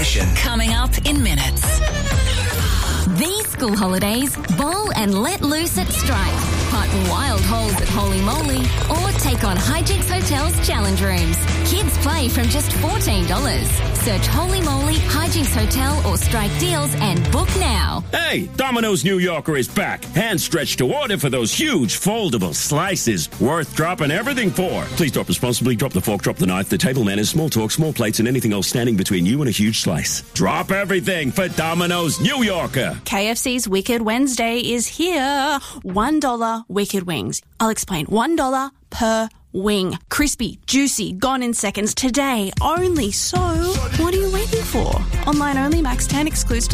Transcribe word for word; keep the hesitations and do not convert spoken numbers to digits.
Nation. Coming up in minutes. These school holidays, bowl and let loose at Strike. Putt wild holes at Holy Moly or take on Hijinks Hotel's challenge rooms. Kids play from just fourteen dollars. Search Holy Moly, Hijinks Hotel or Strike deals and book now. Hey, Domino's New Yorker is back. Hand stretched to order for those huge foldable slices. Worth dropping everything for. Please drop responsibly. Drop the fork, drop the knife. The table manners, small talk, small plates, and anything else standing between you and a huge slice. Drop everything for Domino's New Yorker. K F C's Wicked Wednesday is here. one dollar Wicked Wings. I'll explain. one dollar per wing. Crispy, juicy, gone in seconds. Today only. So, what are you waiting for? Online only, max ten, excludes